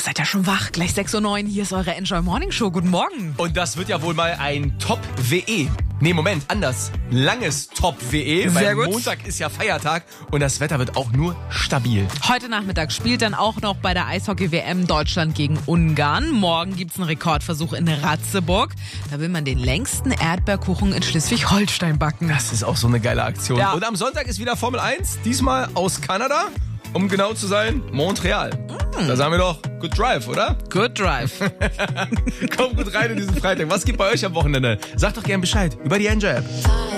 seid ja schon wach. Gleich 6:09 Uhr. Hier ist eure Enjoy Morning Show. Guten Morgen. Und das wird ja wohl mal ein Top-WE. Nee, Moment, anders. Langes Top-WE, Sehr weil gut. Montag ist ja Feiertag und das Wetter wird auch nur stabil. Heute Nachmittag spielt dann auch noch bei der Eishockey-WM Deutschland gegen Ungarn. Morgen gibt's einen Rekordversuch in Ratzeburg. Da will man den längsten Erdbeerkuchen in Schleswig-Holstein backen. Das ist auch so eine geile Aktion. Ja. Und am Sonntag ist wieder Formel 1, diesmal aus Kanada. Um genau zu sein, Montreal. Da sagen wir doch, good drive, oder? Good Drive. Kommt gut rein in diesen Freitag. Was gibt bei euch am Wochenende? Sagt doch gern Bescheid über die Enjoy-App.